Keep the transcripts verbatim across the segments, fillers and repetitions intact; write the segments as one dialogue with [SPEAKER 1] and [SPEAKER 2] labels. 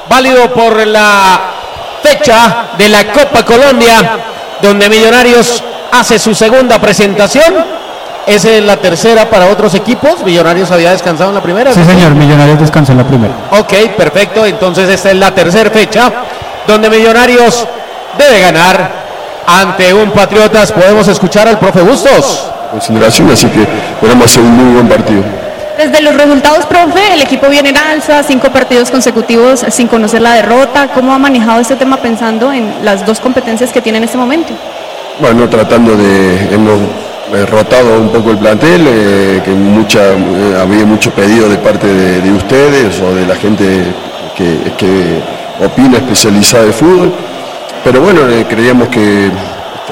[SPEAKER 1] válido por la fecha de la Copa Colombia, donde Millonarios hace su segunda presentación. Esa es la tercera para otros equipos. Millonarios había descansado en la primera.
[SPEAKER 2] Sí, señor, Millonarios descansó en la primera.
[SPEAKER 1] Ok, perfecto. Entonces esta es la tercera fecha donde Millonarios debe ganar ante un Patriotas. Podemos escuchar al profe Bustos.
[SPEAKER 3] Consideración, así que podemos hacer un muy buen partido.
[SPEAKER 4] Desde los resultados, profe, el equipo viene en alza, cinco partidos consecutivos sin conocer la derrota. ¿Cómo ha manejado este tema pensando en las dos competencias que tiene en este momento?
[SPEAKER 3] Bueno, tratando de... Hemos, eh, rotado un poco el plantel, eh, que mucha, eh, había mucho pedido de parte de, de ustedes o de la gente que, que opina especializada de fútbol. Pero bueno, eh, creíamos que eh,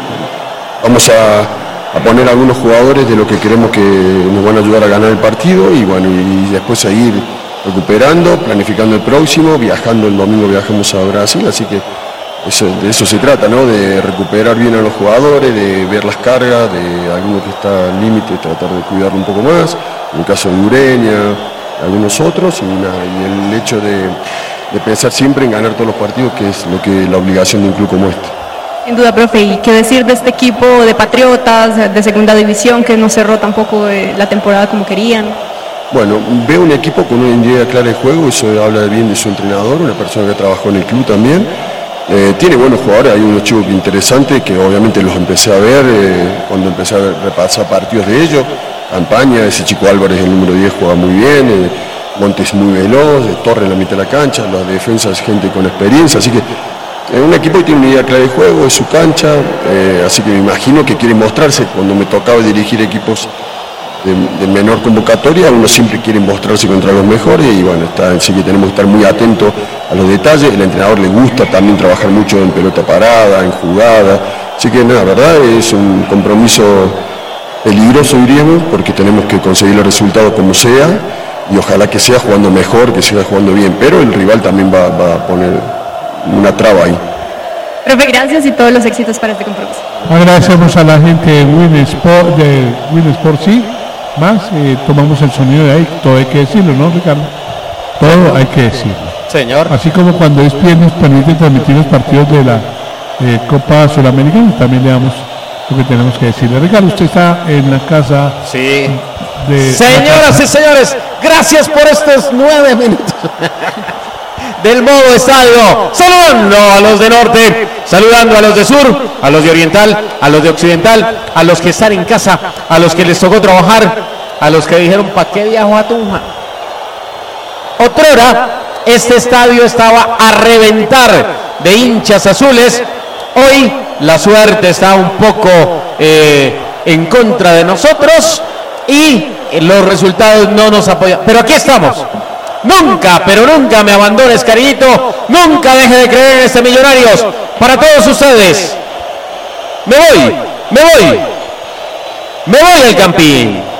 [SPEAKER 3] vamos a... a poner algunos jugadores de lo que queremos que nos van a ayudar a ganar el partido y bueno, y después seguir recuperando, planificando el próximo, viajando el domingo, viajamos a Brasil, así que eso, de eso se trata, ¿no? De recuperar bien a los jugadores, de ver las cargas, de alguno que está al límite, tratar de cuidarlo un poco más, en el caso de Ureña, algunos otros, y, nada, y el hecho de, de pensar siempre en ganar todos los partidos, que es lo que la obligación de un club como este.
[SPEAKER 4] Sin duda, profe, ¿y qué decir de este equipo de Patriotas, de segunda división, que no cerró tampoco la temporada como querían?
[SPEAKER 3] Bueno, veo un equipo con una idea clara de juego, eso habla bien de su entrenador, una persona que trabajó en el club también. Eh, tiene buenos jugadores, hay unos chicos interesantes que obviamente los empecé a ver eh, cuando empecé a repasar partidos de ellos. Campaña, ese chico Álvarez, el número diez, juega muy bien, eh, Montes muy veloz, eh, Torres en la mitad de la cancha, las defensas gente con experiencia, así que es un equipo que tiene una idea clara de juego, es su cancha, eh, así que me imagino que quiere mostrarse. Cuando me tocaba dirigir equipos de, de menor convocatoria, uno siempre quiere mostrarse contra los mejores y bueno, está, así que tenemos que estar muy atentos a los detalles. El entrenador le gusta también trabajar mucho en pelota parada, en jugada, así que nada, verdad es un compromiso peligroso, diríamos, porque tenemos que conseguir el resultado como sea y ojalá que sea jugando mejor, que siga jugando bien, pero el rival también va, va a poner una traba ahí.
[SPEAKER 4] Profe, gracias y todos los éxitos para este compromiso.
[SPEAKER 2] Agradecemos a la gente de Win Sport, de Win Sport, sí, más, eh, tomamos el sonido de ahí, todo hay que decirlo, ¿no, Ricardo? Todo hay que decirlo.
[SPEAKER 1] Señor.
[SPEAKER 2] Así como cuando es bien nos permite transmitir los partidos de la eh, Copa Sudamericana, también le damos lo que tenemos que decirle. Ricardo, usted está en la casa.
[SPEAKER 1] Sí.
[SPEAKER 2] De
[SPEAKER 1] Señoras y señores, gracias por estos nueve minutos del modo estadio, saludando a los de norte, saludando a los de sur, a los de oriental, a los de occidental, a los que están en casa, a los que les tocó trabajar, a los que dijeron, ¿para qué viajó a Tunja? Otrora, este estadio estaba a reventar de hinchas azules. Hoy la suerte está un poco eh, en contra de nosotros y los resultados no nos apoyan. Pero aquí estamos. Nunca, pero nunca me abandones, cariñito. Nunca deje de creer en este Millonarios. Para todos ustedes. Me voy, me voy. Me voy al Campín.